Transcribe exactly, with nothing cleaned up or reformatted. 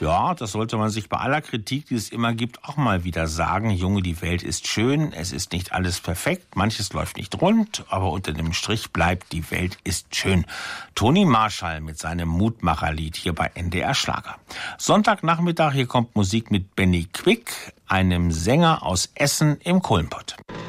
Ja, das sollte man sich bei aller Kritik, die es immer gibt, auch mal wieder sagen. Junge, die Welt ist schön, es ist nicht alles perfekt, manches läuft nicht rund, aber unter dem Strich bleibt, die Welt ist schön. Toni Marshall mit seinem Mutmacherlied hier bei N D R Schlager. Sonntagnachmittag, hier kommt Musik mit Benny Quick, einem Sänger aus Essen im Kohlenpott.